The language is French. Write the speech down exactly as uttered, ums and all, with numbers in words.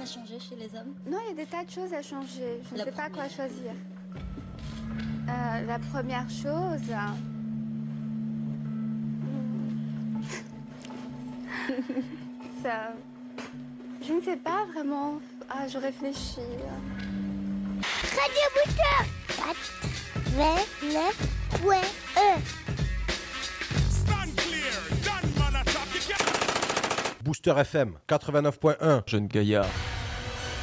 à changer chez les hommes? Non, il y a des tas de choses à changer. Je ne La sais pas quoi première. choisir. Euh, la première chose... hmm. Ça... Je ne sais pas vraiment. Ah, je réfléchis. Radio Booster quatre-vingt-neuf point un. Stand clear, done man attack. Booster F M quatre-vingt-neuf point un. Jeune Gaillard.